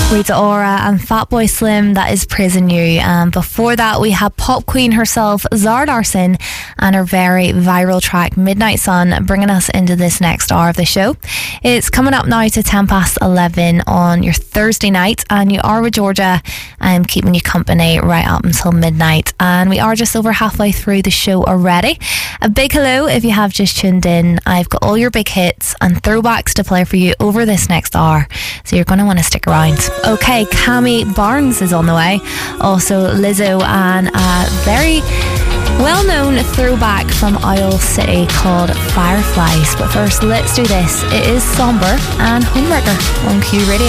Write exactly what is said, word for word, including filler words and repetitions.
Rita Ora and Fatboy Slim, that is Praising You. And before that, we had pop queen herself, Zara Larsson, and her very viral track Midnight Sun, bringing us into this next hour of the show. It's coming up now to ten past eleven on your Thursday night, and you are with Georgia. I'm keeping you company right up until midnight, and we are just over halfway through the show already. A big hello if you have just tuned in. I've got all your big hits and throwbacks to play for you over this next hour, so you're going to want to stick around. Okay, Cammy Barnes is on the way. Also Lizzo, and a very well-known throwback from Owl City called Fireflies. But first, let's do this. It is Somber and Homewrecker on Q Radio.